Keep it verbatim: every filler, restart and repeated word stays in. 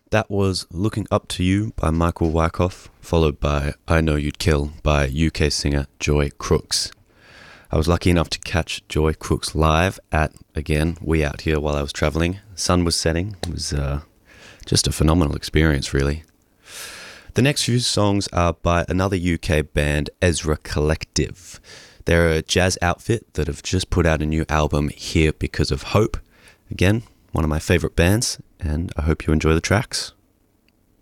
That was Looking Up to You by Michael Wyckoff, followed by I Know You'd Kill by U K singer Joy Crooks. I was lucky enough to catch Joy Crooks live at, again, We Out Here while I was travelling. The sun was setting. It was uh, just a phenomenal experience, really. The next few songs are by another U K band, Ezra Collective. They're a jazz outfit that have just put out a new album, Here Because of Hope. Again, one of my favourite bands, and I hope you enjoy the tracks.